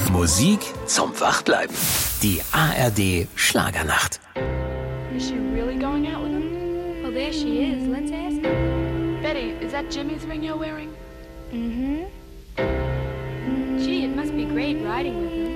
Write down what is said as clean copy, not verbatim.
Musik zum Wachbleiben. Die ARD Schlagernacht. Is she really going out with him? Well, there she is. Let's ask her. Betty, is that Jimmy's ring you're wearing? Gee, it must be great riding with him.